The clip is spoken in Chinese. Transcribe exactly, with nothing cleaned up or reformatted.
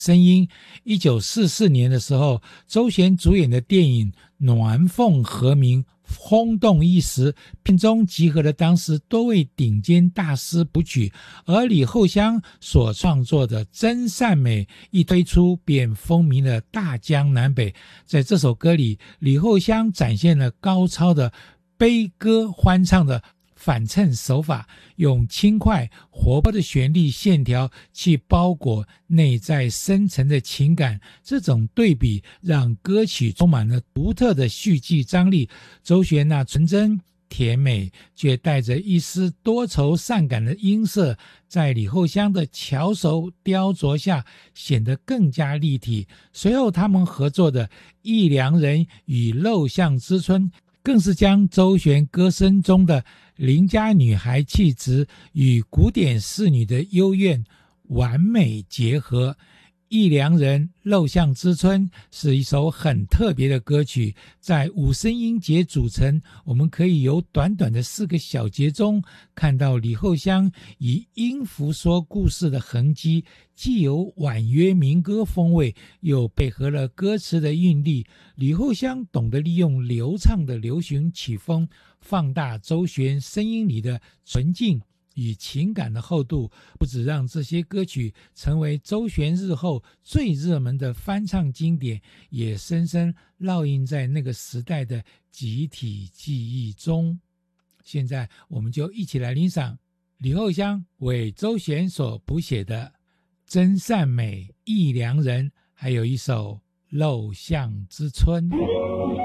声音。一九四四年的时候，周璇主演的电影《鸾凤和鸣》轰动一时，片中集合了当时多位顶尖大师谱曲，而李后香所创作的《真善美》一推出便风靡了大江南北。在这首歌里，李后香展现了高超的悲歌欢唱的反衬手法，用轻快活泼的旋律线条去包裹内在深层的情感，这种对比让歌曲充满了独特的戏剧张力。周璇那纯真甜美却带着一丝多愁善感的音色，在李后香的巧手雕琢下显得更加立体。随后他们合作的《忆良人》与《陋巷之春》更是将周璇歌声中的邻家女孩气质与古典仕女的幽怨完美结合。《忆良人》《陋巷之春》是一首很特别的歌曲，在五声音节组成，我们可以由短短的四个小节中看到李后香以音符说故事的痕迹，既有婉约民歌风味，又配合了歌词的韵律。李后香懂得利用流畅的流行曲风，放大周璇声音里的纯净与情感的厚度，不只让这些歌曲成为周璇日后最热门的翻唱经典，也深深烙印在那个时代的集体记忆中。现在我们就一起来欣赏李后香为周璇所谱写的《真善美》《忆良人》，还有一首《陋巷之春》。